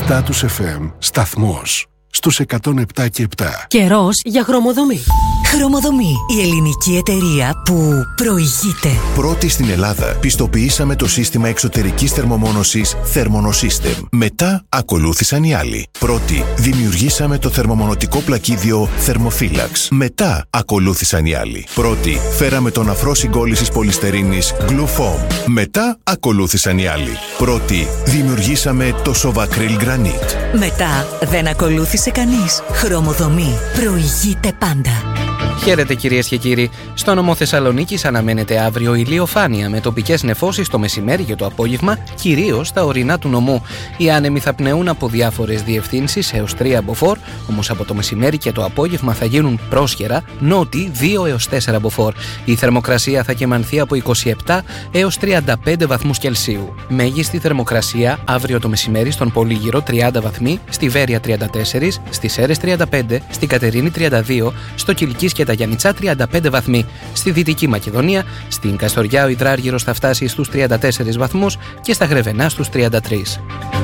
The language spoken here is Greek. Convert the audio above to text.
Status FM σταθμός στους 107 και 7. Καιρός για χρωμοδομή. Χρωμοδομή, η ελληνική εταιρεία που προηγείται. Πρώτη στην Ελλάδα πιστοποιήσαμε το σύστημα εξωτερικής θερμομόνωσης Thermonosystem. Μετά ακολούθησαν οι άλλοι. Πρώτη δημιουργήσαμε το θερμομονωτικό πλακίδιο Thermophilax. Μετά ακολούθησαν οι άλλοι. Πρώτη φέραμε τον αφρό συγκόλλησης πολυστερίνης Glufoam. Μετά ακολούθησαν οι άλλοι. Πρώτη δημιουργήσαμε το Sovacryl Granite. Μετά δεν ακολούθησε κανείς. Χρωμοδομή προηγείται πάντα. Χαίρετε κυρίες και κύριοι. Στο νομό Θεσσαλονίκης αναμένεται αύριο ηλιοφάνεια με τοπικές νεφώσεις το μεσημέρι και το απόγευμα, κυρίως στα ορεινά του νομού. Οι άνεμοι θα πνεούν από διάφορες διευθύνσεις έως 3 μποφόρ, όμως από το μεσημέρι και το απόγευμα θα γίνουν πρόσχερα, νότιοι 2 έως 4 μποφόρ. Η θερμοκρασία θα κυμανθεί από 27 έως 35 βαθμούς Κελσίου. Μέγιστη θερμοκρασία αύριο το μεσημέρι στον Πολύγυρο 30 βαθμοί, στη Βέρεια 34, στις Σέρρες 35, στην Κατερίνη 32, στο Κιλκής και τα Γιαννιτσά 35 βαθμοί. Στη Δυτική Μακεδονία, στην Καστοριά ο υδράργυρος θα φτάσει στους 34 βαθμούς και στα Γρεβενά στους 33.